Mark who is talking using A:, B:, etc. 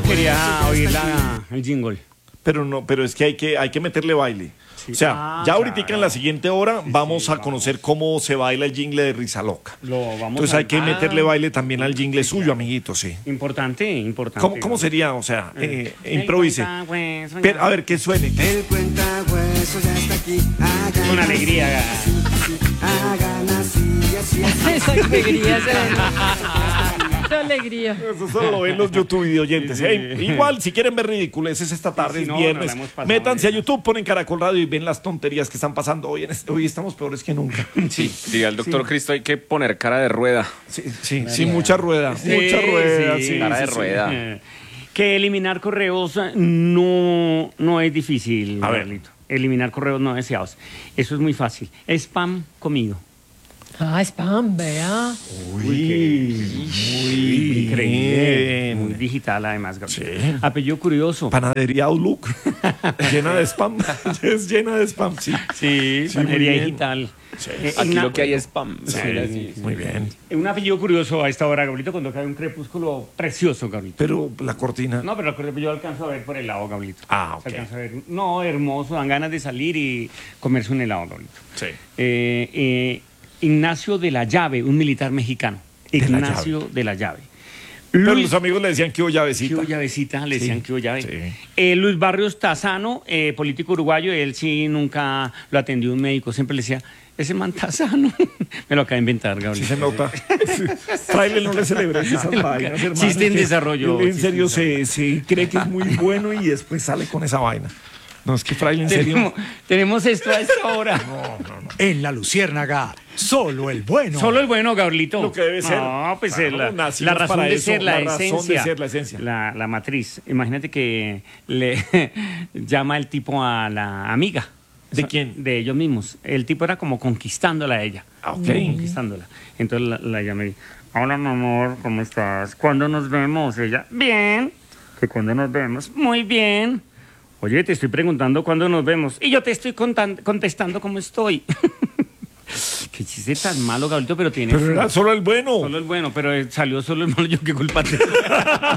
A: quería oír el jingle.
B: Pero no, pero es que hay que meterle baile.
A: Sí.
B: O sea, ya ahorita en la siguiente hora vamos a
A: vamos.
B: conocer cómo se baila el jingle de Risa Loca. Entonces hay que
A: Ah,
B: meterle baile también al jingle suyo, amiguito, sí.
A: Importante.
B: ¿Cómo sería? O sea, improvise. Pero, a ver, que suene.
C: El cuentahuesos ya está aquí.
A: Con alegría.
C: Hagan así, así, así.
D: Esa alegría, esa alegría.
B: Eso solo lo ven los YouTube video oyentes. Igual, si quieren ver ridiculeces esta tarde,
A: Sí,
B: es
A: no,
B: viernes,
A: nos la hemos pasado
B: métanse a
A: bien.
B: YouTube, ponen Caracol Radio y ven las tonterías que están pasando hoy. Hoy estamos peores que nunca.
E: Sí, diga el doctor Cristo, hay que poner cara de rueda.
B: Sí, mucha rueda. Mucha rueda, sí.
E: Cara de
B: sí.
E: rueda.
A: Que eliminar correos no es difícil,
B: A ver.
A: Carlito. Eliminar correos no deseados. Eso es muy fácil. Spam comido.
D: Ah, spam, vea.
B: Muy
A: Increíble.
B: bien.
A: Muy digital, además, Gabriel.
B: Sí.
A: Apellido curioso.
B: Panadería Outlook, llena de spam. Es llena de spam, sí.
A: Sí,
B: Sí,
A: panadería
B: muy bien.
A: digital.
B: Sí.
E: Aquí lo que hay es spam.
B: Muy bien.
A: Un apellido curioso a esta hora, Gabrielito, cuando cae un crepúsculo precioso, Gabrielito.
B: Pero la cortina.
A: No, pero yo alcanzo a ver por el lado, Gabrielito.
B: Ah, ok.
A: Se alcanza a ver. No, hermoso, dan ganas de salir y comerse un helado, Gabrielito.
B: Sí.
A: Ignacio de la Llave, un militar mexicano.
B: De la
A: Ignacio de la Llave.
B: Pero
A: Luis,
B: los amigos le decían que hubo llavecita.
A: ¿qué hubo llavecita? Le decían que hubo llave.
B: Sí.
A: Luis Barrios Tazano, político uruguayo, él sí nunca lo atendió un médico, siempre le decía, ese man Tazano. Me lo acaba de inventar,
B: Sí
A: Gabriel.
B: se nota. Fraile no le celebres esas vainas, hermano.
A: Chiste en
B: que
A: desarrollo,
B: En
A: chiste
B: serio,
A: en
B: se cree que es muy bueno y después sale con esa vaina. No, es que Fraile, en serio.
A: Tenemos esto a esta hora.
F: En la Luciérnaga, solo el bueno.
A: Solo el bueno, Gabrielito.
B: Lo que debe ser.
A: No, pues
B: Claro,
A: la
B: nacimos
A: razón
B: para
A: de
B: eso,
A: ser, la
B: la razón de
A: esencia.
B: ser, la esencia.
A: La matriz. Imagínate que le llama el tipo a la amiga.
B: ¿De quién?
A: De ellos mismos. El tipo era como conquistándola a ella.
B: Ah, ok.
A: Conquistándola. Entonces la llamé. Hola, mi amor, ¿cómo estás? ¿Cuándo nos vemos? Ella, bien. ¿Que cuándo nos vemos? Muy bien. Oye, te estoy preguntando cuándo nos vemos. Y yo te estoy contestando cómo estoy. Qué chiste tan malo, Gabrielito, pero tiene...
B: Pero era solo el bueno.
A: Solo el bueno, pero salió solo el malo. Yo qué culpa tengo.